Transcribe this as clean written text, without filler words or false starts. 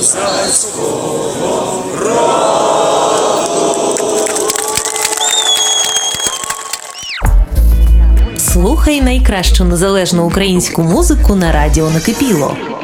козацького роду. Слухай найкращу незалежну українську музику на радіо Накипіло.